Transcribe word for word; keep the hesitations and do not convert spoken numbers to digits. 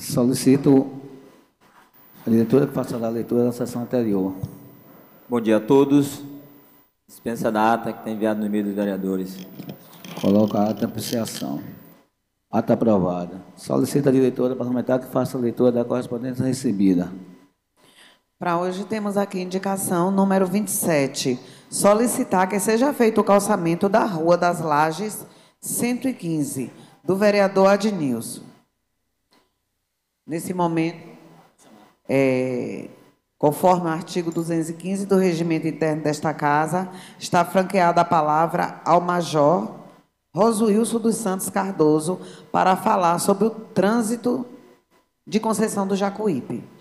Solicito a diretora que faça a leitura da sessão anterior. Bom dia a todos. Dispensa da ata que está enviada no e-mail dos vereadores. Coloca a ata em apreciação. Ata aprovada. Solicito a diretora parlamentar que faça a leitura da correspondência recebida. Para hoje temos aqui indicação número vinte e sete. Solicitar que seja feito o calçamento da Rua das Lajes cento e quinze, do vereador Adnilson. Nesse momento, é, conforme o artigo duzentos e quinze do Regimento Interno desta Casa, está franqueada a palavra ao Major Rosuilson dos Santos Cardoso para falar sobre o trânsito de concessão do Jacuípe.